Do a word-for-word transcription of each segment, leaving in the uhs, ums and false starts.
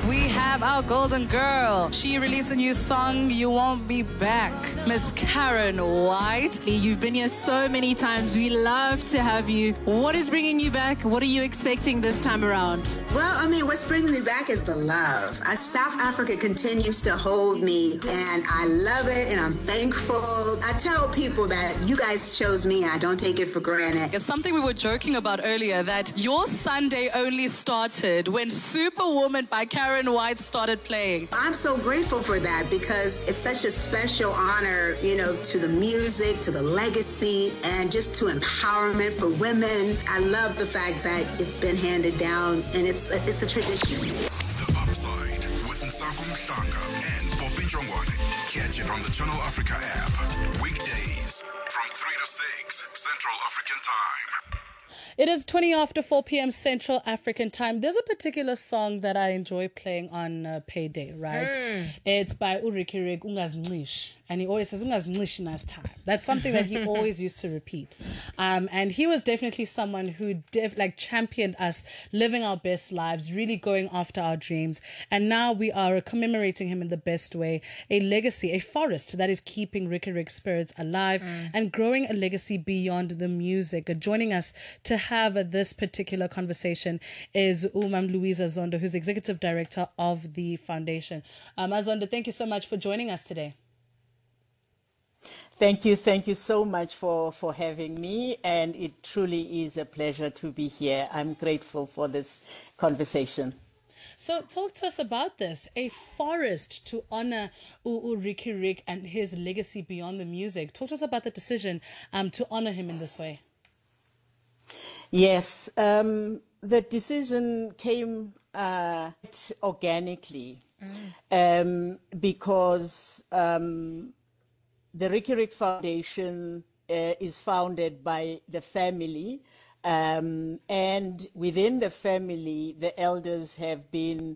We have our golden girl. She released a new song, You Won't Be Back. Miss Karen White. You've been here so many times. We love to have you. What is bringing you back? What are you expecting this time around? Well, I mean, what's bringing me back is the love. Uh, South Africa continues to hold me, and I love it, and I'm thankful. I tell people that you guys chose me, and I don't take it for granted. It's something we were joking about earlier, that your Sunday only started when Superwoman by Karen White started playing. I'm so grateful for that because it's such a special honor, you know, to the music, to the legacy, and just to empowerment for women. I love the fact that it's been handed down, and it's it's a tradition. The Upside with Nsaku Mhlanga and Poppy Jongwane. Catch it on the Channel Africa app. Weekdays from three to six Central African Time. It is twenty after four p.m. Central African Time. There's a particular song that I enjoy playing on uh, payday, right? Mm. It's by Ricky Rick, Ungaznish. And he always says, Ungaznish nas time. That's something that he always used to repeat. Um, and he was definitely someone who def- like championed us living our best lives, really going after our dreams. And now we are commemorating him in the best way. A legacy, a forest that is keeping Ricky Rick's spirits alive mm. and growing a legacy beyond the music. Uh, joining us to have uh, this particular conversation is Umam Louisa Zondo, who's executive director of the foundation. Um, Zondo, thank you so much for joining us today. Thank you. Thank you so much for, for having me. And it truly is a pleasure to be here. I'm grateful for this conversation. So talk to us about this, a forest to honor Uu Ricky Rick and his legacy beyond the music. Talk to us about the decision um, to honor him in this way. Yes, um, the decision came uh, organically mm. um, because um, the Ricky Rick Foundation uh, is founded by the family, um, and within the family, the elders have been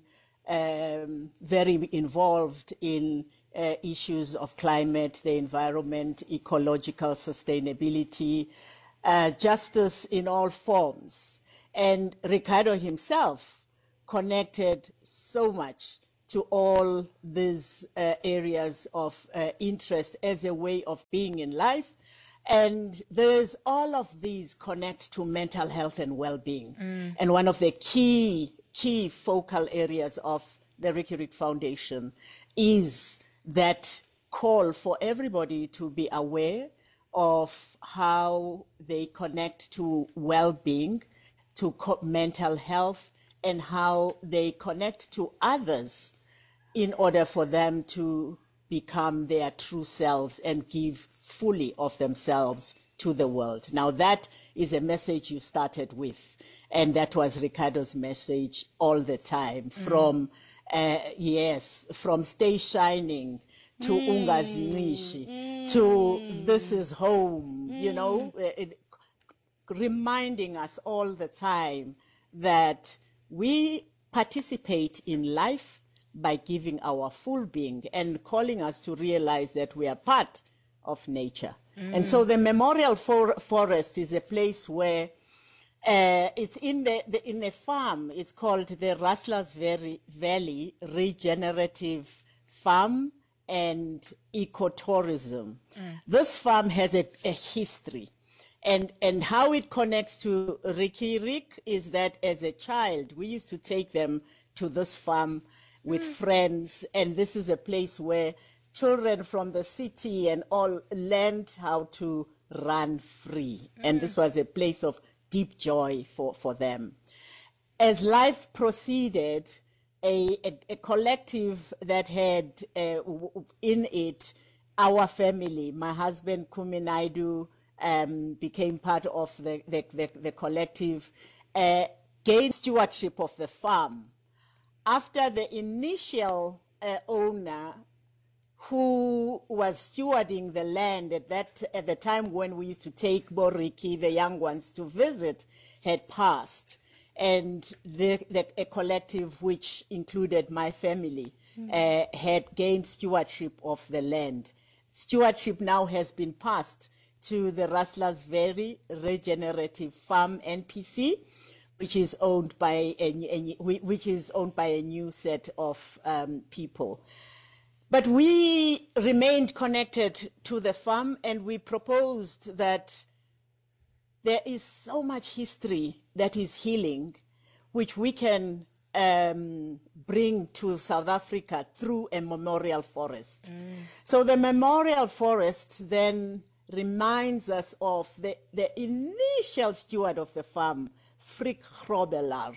um, very involved in uh, issues of climate, the environment, ecological sustainability, uh, justice in all forms. And Ricardo himself connected so much to all these uh, areas of uh, interest as a way of being in life. And there's all of these connect to mental health and well-being. Mm. And one of the key, key focal areas of the Ricky Rick Foundation is that call for everybody to be aware of how they connect to well-being, to co- mental health, and how they connect to others in order for them to become their true selves and give fully of themselves to the world. Now, that is a message you started with, and that was Ricardo's message all the time, mm. from, uh, yes, from Stay Shining to mm. Ungaznishi mm. to This Is Home, mm. you know, it, reminding us all the time that we participate in life by giving our full being and calling us to realize that we are part of nature. Mm. And so the Memorial for- Forest is a place where uh, it's in the, the in a farm. It's called the Rustlers Valley Regenerative Farm and Ecotourism. Mm. This farm has a, a history. And and how it connects to Ricky Rick is that as a child, we used to take them to this farm with mm. friends, and this is a place where children from the city and all learned how to run free. Mm. And this was a place of deep joy for, for them. As life proceeded, a, a, a collective that had uh, in it our family, my husband Kumi Naidu, Um, became part of the, the, the, the collective, uh, gained stewardship of the farm. After the initial uh, owner, who was stewarding the land at that at the time when we used to take Boriki, the young ones, to visit, had passed, and the, the a collective which included my family mm. uh, had gained stewardship of the land. Stewardship now has been passed to the Rustlers Valley Regenerative Farm N P C, which is owned by a, a, which is owned by a new set of um, people. But we remained connected to the farm, and we proposed that there is so much history that is healing, which we can um, bring to South Africa through a memorial forest. Mm. So the memorial forest then reminds us of the, the initial steward of the farm, Frick Grobelaar.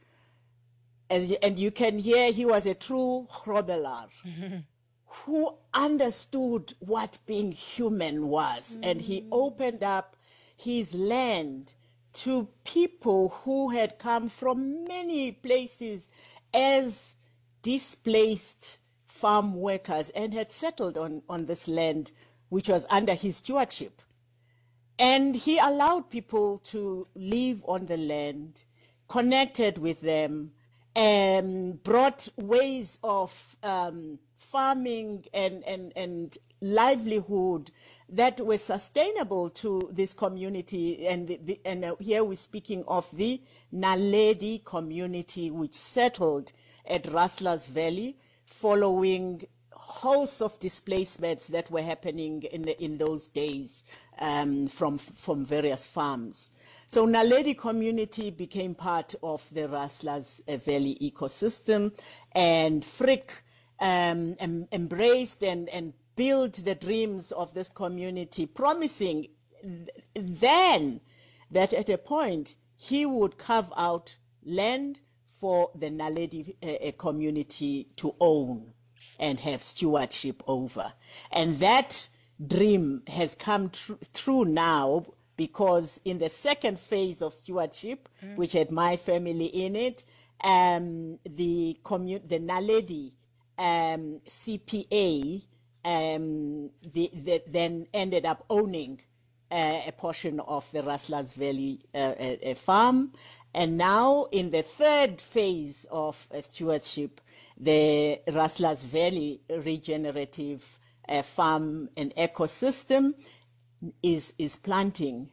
As you, and you can hear he was a true Grobelaar. Mm-hmm. Who understood what being human was, mm. and he opened up his land to people who had come from many places as displaced farm workers and had settled on, on this land, which was under his stewardship. And he allowed people to live on the land, connected with them, and brought ways of um, farming and, and, and livelihood that were sustainable to this community. And, the, the, and uh, here we're speaking of the Naledi community, which settled at Raslas Valley following hosts of displacements that were happening in, the, in those days um, from, from various farms. So Naledi community became part of the Raslas Valley ecosystem, and Frick um, em embraced and, and built the dreams of this community, promising then that at a point he would carve out land for the Naledi uh, community to own and have stewardship over. And that dream has come tr true now, because in the second phase of stewardship, mm. which had my family in it, um, the, the Naledi um, C P A um, the, the, then ended up owning uh, a portion of the Raslas Valley uh, a, a farm. And now in the third phase of uh, stewardship, the Raslas Valley Regenerative uh, Farm and Ecosystem is, is planting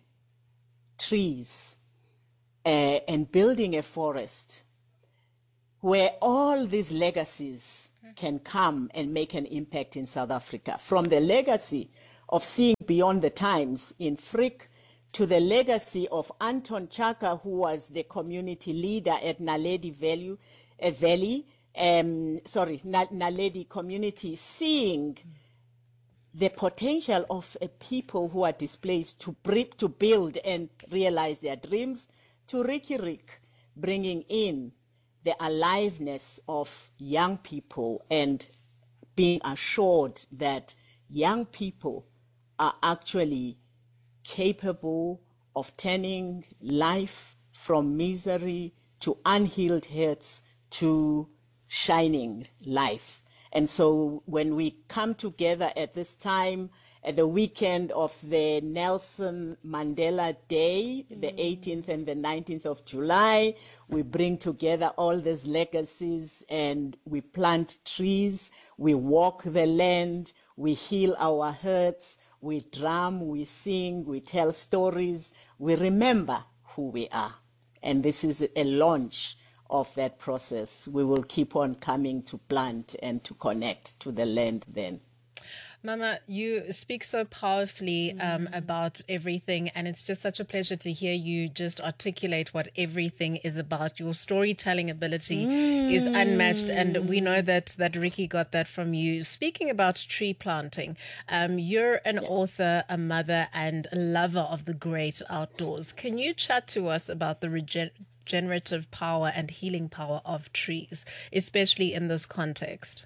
trees uh, and building a forest where all these legacies can come and make an impact in South Africa. From the legacy of seeing beyond the times in Frick to the legacy of Anton Chaka, who was the community leader at Naledi Valley, uh, Valley um, sorry, Naledi community, seeing the potential of a people who are displaced to, to build and realize their dreams, to Ricky Rick, bringing in the aliveness of young people and being assured that young people are actually capable of turning life from misery to unhealed hurts to shining life. And so when we come together at this time, at the weekend of the Nelson Mandela Day, mm. the eighteenth and the nineteenth of July, we bring together all these legacies and we plant trees, we walk the land, we heal our hurts, we drum, we sing, we tell stories, we remember who we are. And this is a launch of that process. We will keep on coming to plant and to connect to the land then. Mama, you speak so powerfully um, mm. about everything, and it's just such a pleasure to hear you just articulate what everything is about. Your storytelling ability mm. is unmatched, and we know that that Ricky got that from you. Speaking about tree planting, um, you're an yeah. author, a mother, and a lover of the great outdoors. Can you chat to us about the regen regenerative power and healing power of trees, especially in this context?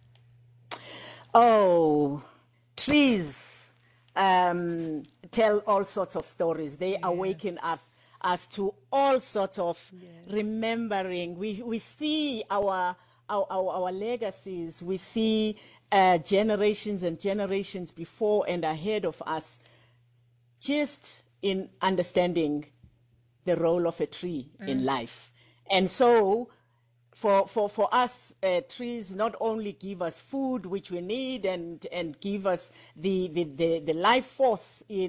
Oh, trees um, tell all sorts of stories. They yes. awaken us, us to all sorts of yes. remembering. We, we see our, our, our, our legacies. We see uh, generations and generations before and ahead of us, just in understanding the role of a tree mm. in life. And so For, for, for us, uh, trees not only give us food, which we need, and, and give us the, the, the, the life force in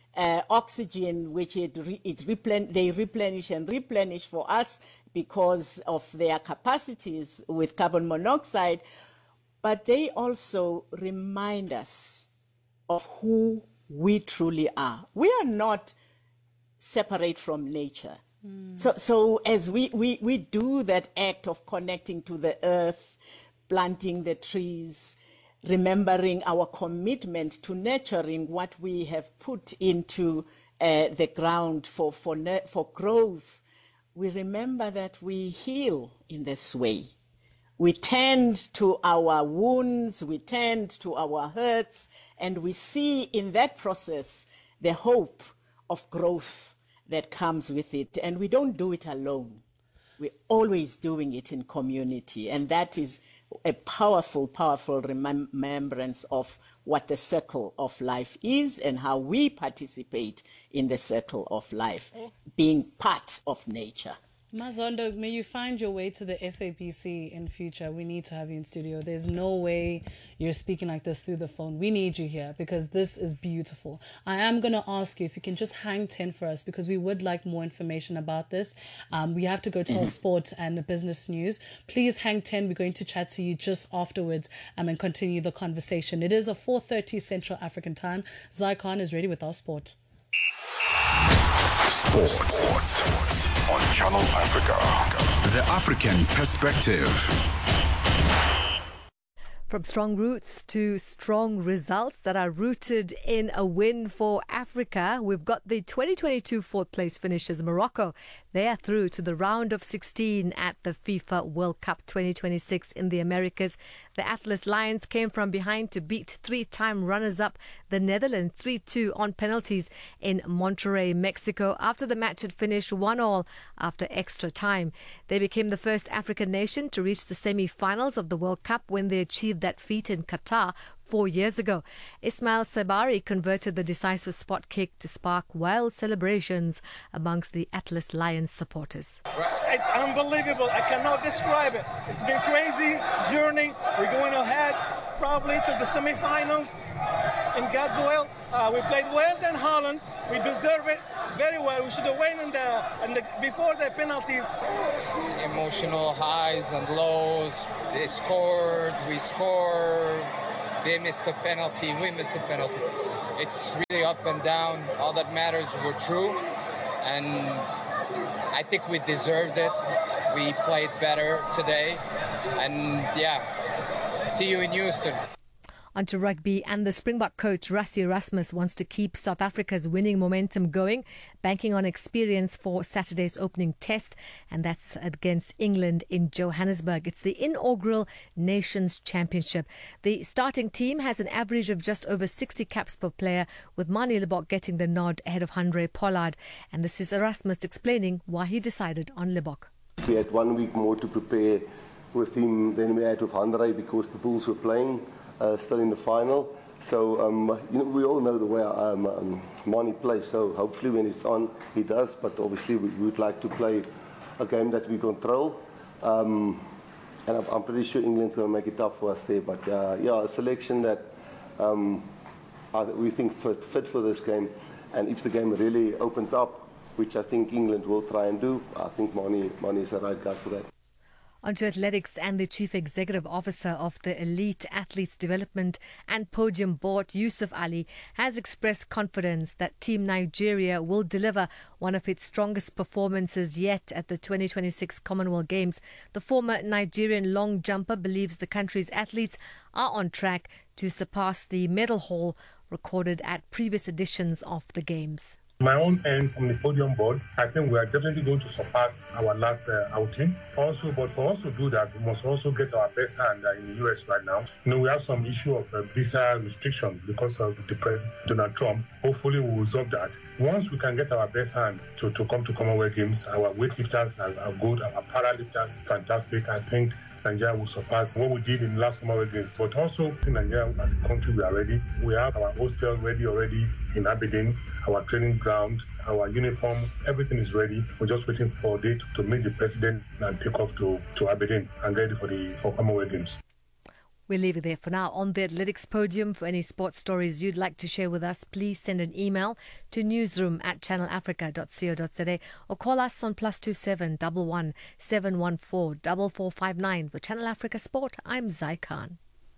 uh, oxygen, which it, re- it replen- they replenish and replenish for us because of their capacities with carbon monoxide, but they also remind us of who we truly are. We are not separate from nature. Mm. So, so as we, we, we do that act of connecting to the earth, planting the trees, remembering our commitment to nurturing what we have put into uh, the ground for, for, for growth, we remember that we heal in this way. We tend to our wounds, we tend to our hurts, and we see in that process the hope of growth that comes with it. And we don't do it alone. We're always doing it in community. And that is a powerful, powerful remem- remembrance of what the circle of life is and how we participate in the circle of life, being part of nature. Mazondo, may you find your way to the S A B C in future. We need to have you in studio. There's no way you're speaking like this through the phone. We need you here because this is beautiful. I am going to ask you if you can just hang ten for us because we would like more information about this. Um, we have to go to our sport and business news. Please hang ten. We're going to chat to you just afterwards um, and continue the conversation. It is a four thirty Central African time. Zycon is ready with our sport. Sports. Sports on Channel Africa. The African perspective. From strong roots to strong results that are rooted in a win for Africa, we've got the twenty twenty-two fourth place finishers, Morocco. They are through to the round of sixteen at the FIFA World Cup twenty twenty-six in the Americas. The Atlas Lions came from behind to beat three-time runners-up the Netherlands three two on penalties in Monterrey, Mexico. After the match had finished one all after extra time. They became the first African nation to reach the semi-finals of the World Cup when they achieved that feat in Qatar four years ago. Ismail Sabari converted the decisive spot kick to spark wild celebrations amongst the Atlas Lions supporters. It's unbelievable. I cannot describe it. It's been a crazy journey. We're going ahead probably to the semi-finals in God's will. Uh, we played well than Holland. We deserve it very well. We should have won in the, in the before the penalties. Emotional highs and lows. They scored, we scored. They missed a penalty, we missed a penalty. It's really up and down. All that matters, we're true. And I think we deserved it. We played better today. And yeah, see you in Houston. On to rugby, and the Springbok coach Rassie Erasmus wants to keep South Africa's winning momentum going, banking on experience for Saturday's opening test, and that's against England in Johannesburg. It's the inaugural Nations Championship. The starting team has an average of just over sixty caps per player, with Manie Libbok getting the nod ahead of Handré Pollard. And this is Erasmus explaining why he decided on Libbok. We had one week more to prepare with him than we had with Handré because the Bulls were playing. Uh, still in the final, so um, you know, we all know the way um, um, Manie plays, so hopefully when it's on he does, but obviously we, we would like to play a game that we control, um, and I'm, I'm pretty sure England's going to make it tough for us there, but uh, yeah, a selection that um, uh, we think fit, fit for this game, and if the game really opens up, which I think England will try and do, I think Manie, Manie is the right guy for that. On to athletics, and the Chief Executive Officer of the Elite Athletes Development and Podium Board, Yusuf Ali, has expressed confidence that Team Nigeria will deliver one of its strongest performances yet at the twenty twenty-six Commonwealth Games. The former Nigerian long jumper believes the country's athletes are on track to surpass the medal haul recorded at previous editions of the Games. My own end from the podium board, I think we are definitely going to surpass our last uh, outing. Also, but for us to do that, we must also get our best hand uh, in the U S right now. You know, we have some issue of uh, visa restriction because of the President Donald Trump. Hopefully, we will resolve that. Once we can get our best hand to, to come to Commonwealth Games, our weightlifters are, are good, our paralifters fantastic. I think Nigeria will surpass what we did in the last Commonwealth Games. But also, in Nigeria, as a country, we are ready. We have our hostel ready already in Aberdeen, our training ground, our uniform, everything is ready. We're just waiting for a date to meet the president and take off to, to Aberdeen and get ready for the for Commonwealth Games. We'll leave it there for now. On the athletics podium, for any sports stories you'd like to share with us, please send an email to newsroom at channel africa dot co dot za or call us on plus two seven one one seven one four four four five nine. For Channel Africa Sport, I'm Zai Khan.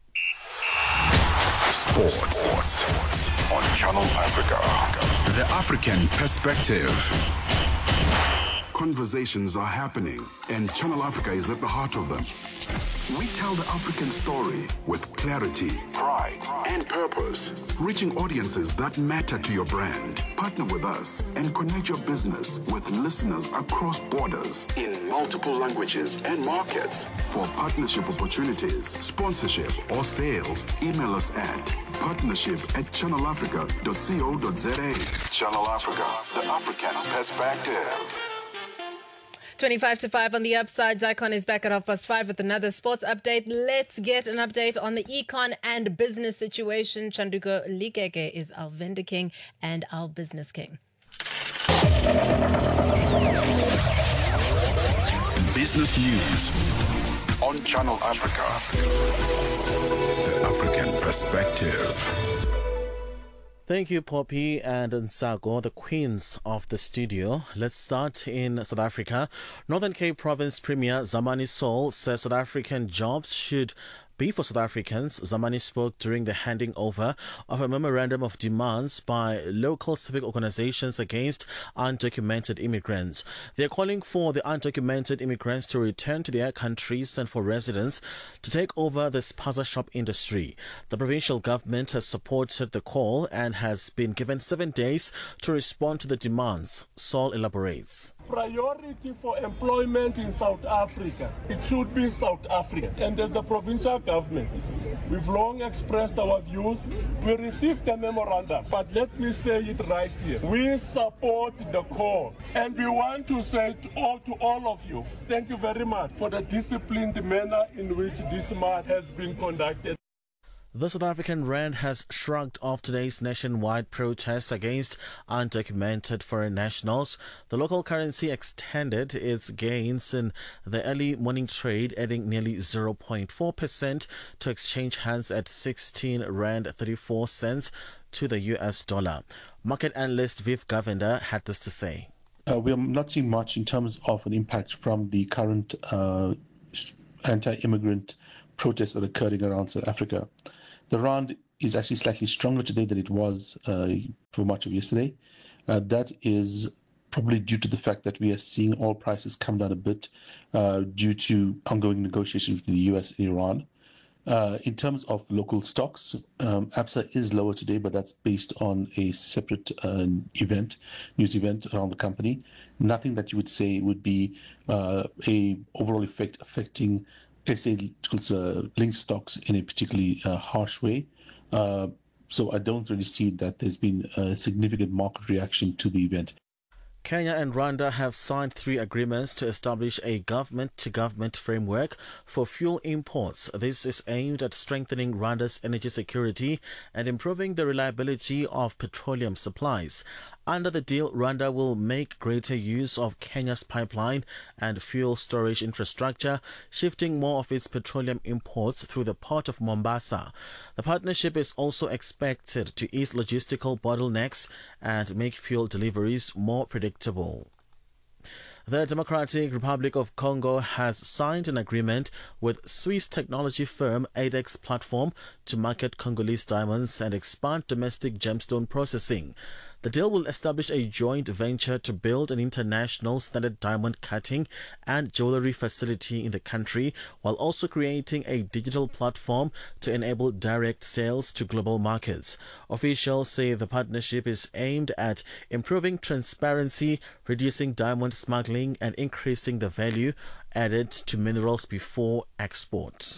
Sports. Sports on Channel Africa. The African perspective. Conversations are happening, and Channel Africa is at the heart of them. We tell the African story with clarity, pride, and purpose, reaching audiences that matter to your brand. Partner with us and connect your business with listeners across borders in multiple languages and markets. For partnership opportunities, sponsorship, or sales, email us at partnership at channel africa dot co dot za. Channel Africa, the African perspective. twenty-five to five on the upside. Zycon is back at half past five with another sports update. Let's get an update on the econ and business situation. Chanduko Ligege is our vendor king and our business king. Business news on Channel Africa. The African perspective. Thank you, Poppy and Nsago, the queens of the studio. Let's start in South Africa. Northern Cape Province Premier Zamani Sol says South African jobs should be for South Africans. Zamani spoke during the handing over of a memorandum of demands by local civic organizations against undocumented immigrants. They are calling for the undocumented immigrants to return to their countries and for residents to take over the spaza shop industry. The provincial government has supported the call and has been given seven days to respond to the demands. Saul elaborates. Priority for employment in South Africa, it should be South Africa. And as the provincial government, we've long expressed our views. We received the memorandum, but let me say it right here. We support the call, and we want to say to all, to all of you, thank you very much for the disciplined manner in which this march has been conducted. The South African Rand has shrugged off today's nationwide protests against undocumented foreign nationals. The local currency extended its gains in the early morning trade, adding nearly zero point four percent to exchange hands at sixteen rand thirty-four cents to the U S dollar. Market analyst Viv Govender had this to say. Uh, we are not seeing much in terms of an impact from the current uh, anti-immigrant protests that are occurring around South Africa. The rand is actually slightly stronger today than it was uh, for much of yesterday. Uh, that is probably due to the fact that we are seeing oil prices come down a bit uh, due to ongoing negotiations between the U S and Iran. Uh, in terms of local stocks, um, Absa is lower today, but that's based on a separate uh, event, news event around the company. Nothing that you would say would be uh, a overall effect affecting S A uh, linked stocks in a particularly uh, harsh way. Uh, so I don't really see that there's been a significant market reaction to the event. Kenya and Rwanda have signed three agreements to establish a government-to-government framework for fuel imports. This is aimed at strengthening Rwanda's energy security and improving the reliability of petroleum supplies. Under the deal, Rwanda will make greater use of Kenya's pipeline and fuel storage infrastructure, shifting more of its petroleum imports through the port of Mombasa. The partnership is also expected to ease logistical bottlenecks and make fuel deliveries more predictable. The Democratic Republic of Congo has signed an agreement with Swiss technology firm Adex Platform to market Congolese diamonds and expand domestic gemstone processing. The deal will establish a joint venture to build an international standard diamond cutting and jewelry facility in the country, while also creating a digital platform to enable direct sales to global markets. Officials say the partnership is aimed at improving transparency, reducing diamond smuggling, and increasing the value added to minerals before export.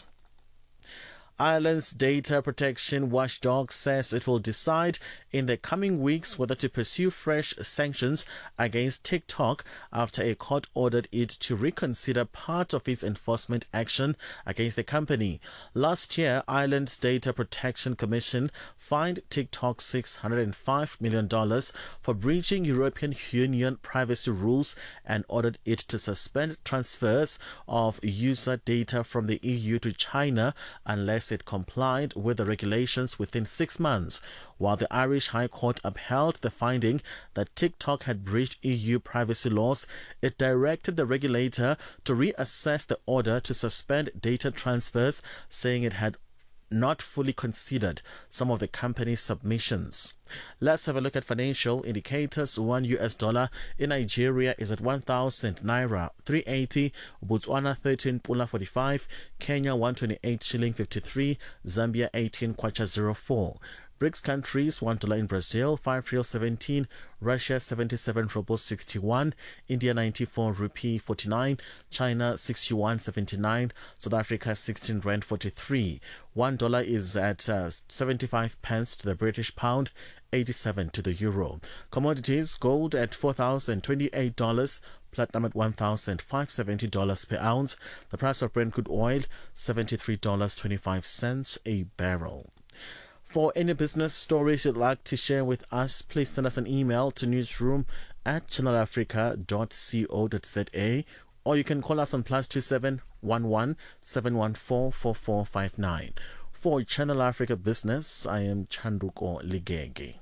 Ireland's data protection watchdog says it will decide in the coming weeks whether to pursue fresh sanctions against TikTok after a court ordered it to reconsider part of its enforcement action against the company. Last year, Ireland's Data Protection Commission fined TikTok six hundred five million dollars for breaching European Union privacy rules and ordered it to suspend transfers of user data from the E U to China unless U S had complied with the regulations within six months, while the Irish High Court upheld the finding that TikTok had breached E U privacy laws. It directed the regulator to reassess the order to suspend data transfers, saying it had not fully considered some of the company's submissions. Let's have a look at financial indicators. One U S dollar in Nigeria is at one thousand naira three eighty, Botswana thirteen pula forty-five, Kenya one twenty-eight shilling fifty-three, Zambia eighteen kwacha zero four. BRICS countries, one dollar in Brazil, five real seventeen, Russia seventy-seven rubles sixty-one, India ninety-four rupee forty-nine, China six yuan seventy-nine, South Africa sixteen rand forty-three. One dollar is at uh, seventy-five pence to the British pound, eighty-seven to the euro. Commodities, gold at four thousand twenty-eight dollars, platinum at one thousand five hundred seventy dollars per ounce. The price of Brent crude oil, seventy-three dollars and twenty-five cents a barrel. For any business stories you'd like to share with us, please send us an email to newsroom at channel africa dot co dot za, or you can call us on plus two seven one one seven one four four four five nine. For Channel Africa Business, I am Chanduko Ligege.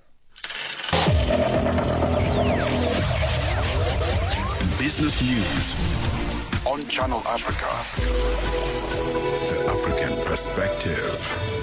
Business News on Channel Africa. The African Perspective.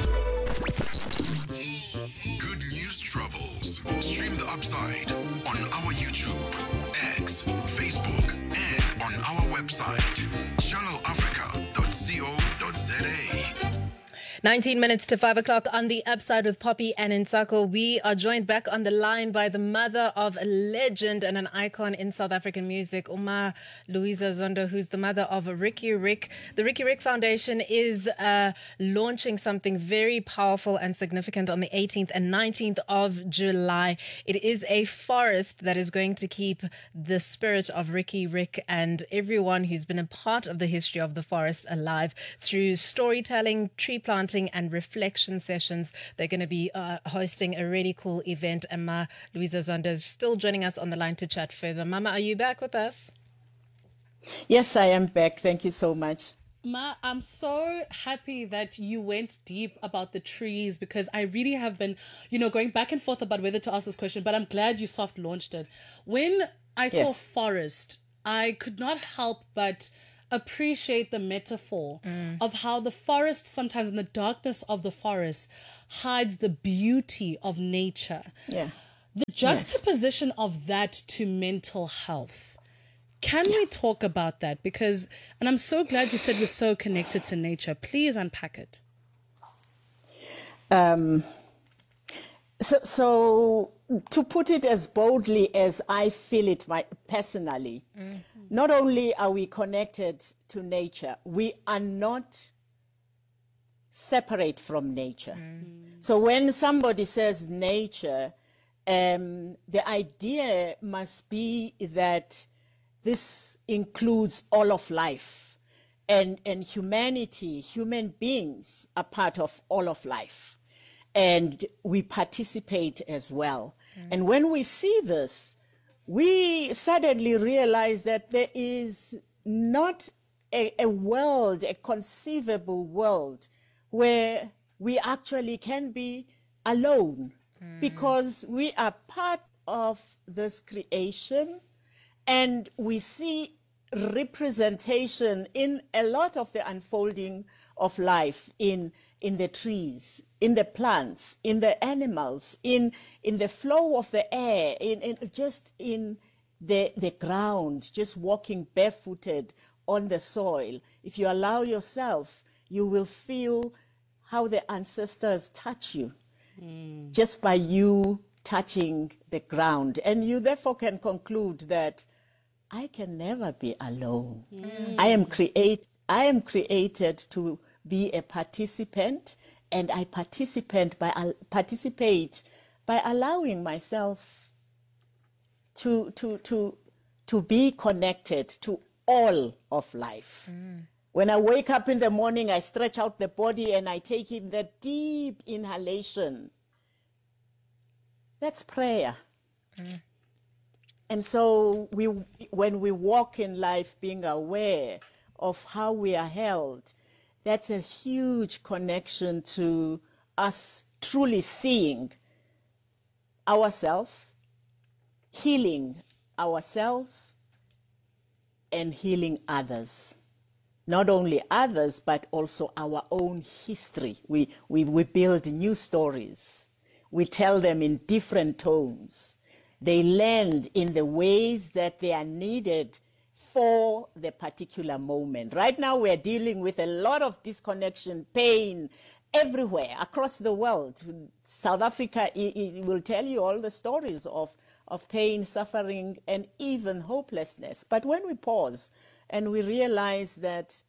Good News Travels. Stream the upside on our YouTube, X, Facebook, and on our website, channel africa dot co dot za. nineteen minutes to five o'clock on the upside with Poppy and Nsako. We are joined back on the line by the mother of a legend and an icon in South African music, Uma Louisa Zondo, who's the mother of Riky Rick. The Riky Rick Foundation is uh, launching something very powerful and significant on the eighteenth and nineteenth of July. It is a forest that is going to keep the spirit of Riky Rick and everyone who's been a part of the history of the forest alive through storytelling, tree planting, and reflection sessions. They're going to be uh, hosting a really cool event. Emma Louisa Zondo is still joining us on the line to chat further. Mama, are you back with us? Yes, I am back. Thank you so much. Ma, I'm so happy that you went deep about the trees, because I really have been, you know, going back and forth about whether to ask this question, but I'm glad you soft launched it. When I saw Yes. forest, I could not help but appreciate the metaphor mm. of how the forest, sometimes in the darkness of the forest, hides the beauty of nature. Yeah. The juxtaposition yes. of that to mental health. Can yeah. we talk about that? Because, and I'm so glad you said you're so connected to nature. Please unpack it. Um. So, so to put it as boldly as I feel it my, personally, mm-hmm. not only are we connected to nature, we are not separate from nature. Mm-hmm. So when somebody says nature, um, the idea must be that this includes all of life, and, and humanity, human beings are part of all of life. And we participate as well. Mm. And when we see this, we suddenly realize that there is not a, a world, a conceivable world, where we actually can be alone, mm. because we are part of this creation, and we see representation in a lot of the unfolding of life in in the trees, in the plants, in the animals, in in the flow of the air, in, in just in the the ground, just walking barefooted on the soil. If you allow yourself, you will feel how the ancestors touch you, mm. just by you touching the ground. And you therefore can conclude that I can never be alone. Mm. I am create I am created to be a participant, and I participate by uh, participate by allowing myself to to to to be connected to all of life. Mm. When I wake up in the morning, I stretch out the body and I take in that deep inhalation. That's prayer. Mm. And so we, when we walk in life being aware of how we are held, that's a huge connection to us truly seeing ourselves, healing ourselves, and healing others. Not only others, but also our own history. We, we, we build new stories. We tell them in different tones. They land in the ways that they are needed for the particular moment. Right now, we're dealing with a lot of disconnection, pain, everywhere across the world. South Africa it, it will tell you all the stories of, of pain, suffering, and even hopelessness. But when we pause and we realize that,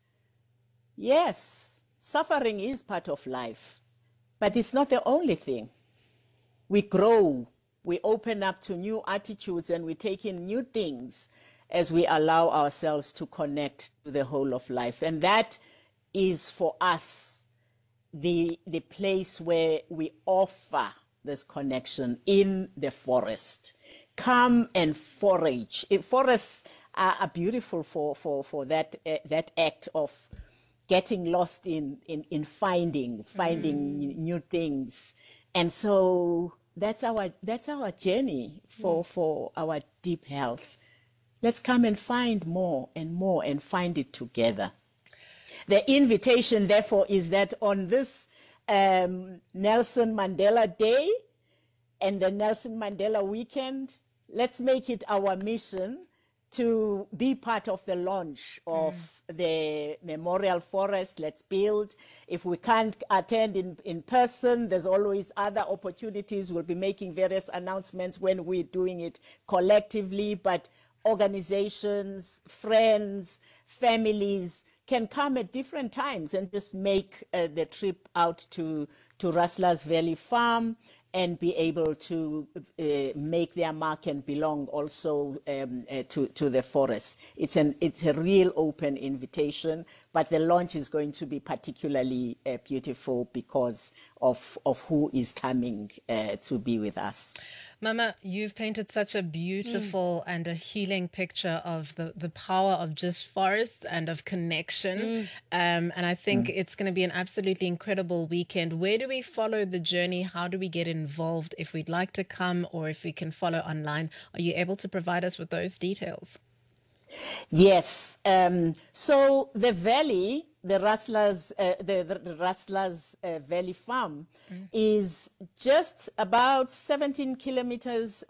yes, suffering is part of life, but it's not the only thing. We grow, we open up to new attitudes, and we take in new things as we allow ourselves to connect to the whole of life. And that is for us the, the place where we offer this connection in the forest. Come and forage. Forests are, are beautiful for, for, for that, uh, that act of getting lost in, in, in finding, finding mm. new things. And so that's our, that's our journey for, mm. for our deep health. Let's come and find more and more and find it together. The invitation, therefore, is that on this um, Nelson Mandela Day and the Nelson Mandela Weekend, let's make it our mission to be part of the launch of mm. the Memorial Forest. Let's build. If we can't attend in, in person, there's always other opportunities. We'll be making various announcements when we're doing it collectively, but organizations, friends, families can come at different times and just make uh, the trip out to, to Rustler's Valley Farm and be able to uh, make their mark and belong also um, uh, to, to the forest. It's, an, it's a real open invitation, but the launch is going to be particularly uh, beautiful because of, of who is coming uh, to be with us. Mama, you've painted such a beautiful mm. and a healing picture of the, the power of just forests and of connection. Mm. Um, and I think mm. it's going to be an absolutely incredible weekend. Where do we follow the journey? How do we get involved if we'd like to come or if we can follow online? Are you able to provide us with those details? Yes. Um, so the valley, the Rustlers, uh, the, the Rustlers uh, Valley Farm mm. is just about seventeen kilometers